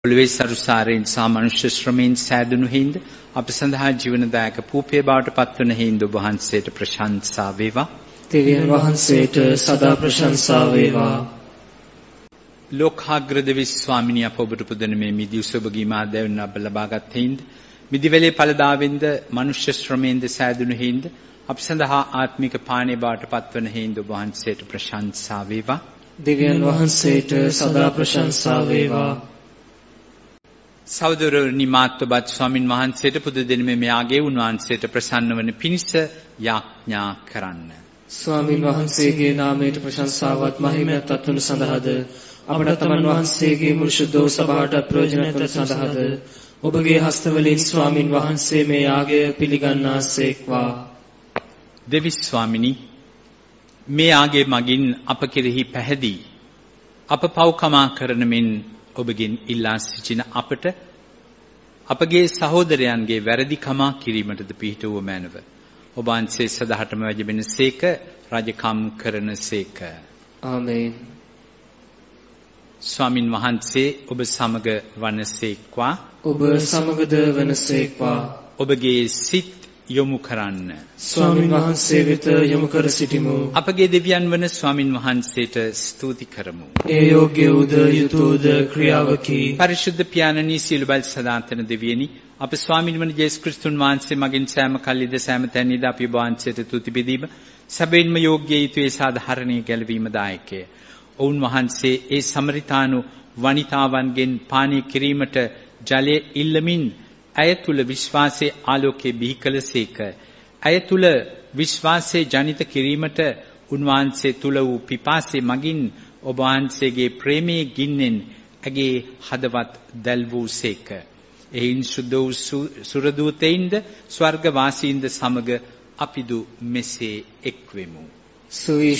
පොළවේ සරුසාරයෙන් සහ මනුෂ්‍ය ශ්‍රමයෙන් සෑදුණු හින්ද අප සඳහා ජීවනදායක පූපේ බවට පත්වන හින්ද ඔබ වහන්සේට ප්‍රශංසා වේවා. දෙවියන් වහන්සේට සදා ප්‍රශංසා වේවා. ලෝකාග්‍ර දෙවි ස්වාමිනිය අප ඔබට පුදන මේ මිදි උසබගී මාදැවුන් අප ලබාගත් හින්ද මිදිවැලේ ඵලදාවෙන්ද මනුෂ්‍ය ශ්‍රමයෙන්ද සෑදුණු හින්ද අප සඳහා ආත්මික පානේ බවට පත්වන හින්ද ඔබ වහන්සේට ප්‍රශංසා වේවා. දෙවියන් වහන්සේට සදා ප්‍රශංසා වේවා. සහෝදරනි මාත්වබත් ස්වාමින් වහන්සේට පුද දෙන මේ යාගේ උන්වහන්සේට ප්‍රසන්න වන පිණිස යාඥා කරන්න. ස්වාමින් වහන්සේගේ නාමයට ප්‍රශංසාවත් මහිමයත් අත්වන සඳහාද අපට තමන් වහන්සේගේ මුළු ශුද්ධ සභාවට ප්‍රයෝජනවත් සඳහාද ඔබගේ හස්තවලින් ස්වාමින් වහන්සේ මේ යාගය පිළිගන්නාසේක්වා. දෙවි ස්වාමිනී මේ යාගේ මගින් අප කෙරෙහි පැහැදී අප පව්කමා කරන මෙන් ඔබගෙන් ඉල්ලා සිටින අපට අපගේ සහෝදරයන්ගේ වැරදි කමා කිරීමටද පිහිට වූ මැනව ඔබ වහන්සේ සදාටම වැජබෙනසේක රජකම් කරනසේක. ආමේන්. ස්වාමින් වහන්සේ ඔබ සමග වනසේක්වා. ඔබ සමගද වනසේක්වා. ඔබගේ සිත් යොමු කරන්න. ස්වාමින් වහන්සේ වෙත යොමු කර සිටිමු. අපගේ දෙවියන් වන ස්වාමින් වහන්සේට ස්තුති කරමු. ඒ යෝග්‍ය උද යුතුයද ක්‍රියාවකි. පරිශුද්ධ පියාණනි සියලු බල සදාතන දෙවියනි අප ස්වාමින් වන ජේසුස් ක්‍රිස්තුන් වහන්සේ මගින් සෑම කල්ලිද සෑම තැනදීද අපි ඔබ වහන්සේට තුති බෙදීම සැබවින්ම යෝග්‍ය යුතුයේ සාධාරණීය ගැලවීම දායකය. ඔවුන් වහන්සේ ඒ සමරිතානු වනිතාවන්ගෙන් පානය කිරීමට ජලය ඉල්ලමින් ඇය තුල විශ්වාසයේ ආලෝකයේ බිහි කළසේක. ඇය තුල විශ්වාසයේ ජනිත කිරීමට උන්වහන්සේ තුල වූ පිපාසයේ මගින් ඔබ වහන්සේගේ ප්‍රේමයේ ගින්නෙන් ඇගේ හදවත් දැල් වූසේක. එයින් සුද්ධ වූ සුරදූතයින්ද ස්වර්ග වාසීන්ද සමග අපිදු මෙසේ එක්වෙමු. සුවිශේෂ